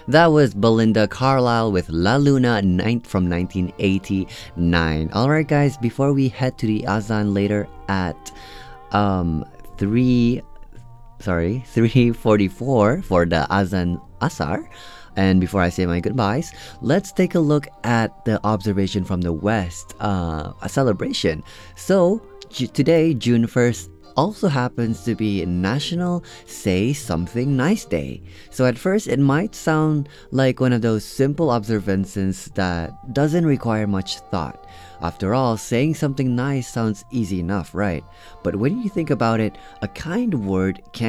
That was Belinda Carlisle with La Luna from 1989. Alright guys, before we head to the Azan later at 3:44 for the Azan Asar, and before I say my goodbyes, let's take a look at the observation from the West, a celebration. So today, June 1st, also happens to be National Say Something Nice Day. So at first it might sound like one of those simple observances that doesn't require much thought. After all, saying something nice sounds easy enough, right? But when you think about it, a kind word can